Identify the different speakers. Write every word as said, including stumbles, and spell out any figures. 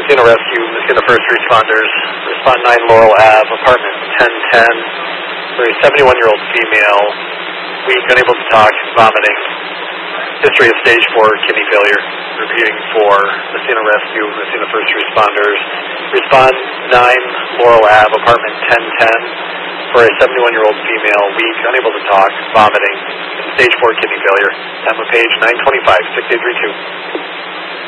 Speaker 1: Messina Rescue, Messina First Responders, Respond nine Laurel Ave, apartment ten ten, for a seventy-one-year-old female, weak, unable to talk, vomiting, history of stage four kidney failure. Repeating for Messina Rescue, Messina First Responders, Respond nine Laurel Ave, apartment ten ten, for a seventy-one-year-old female, weak, unable to talk, vomiting, stage four kidney failure. Time of page nine twenty-five, six eight three two.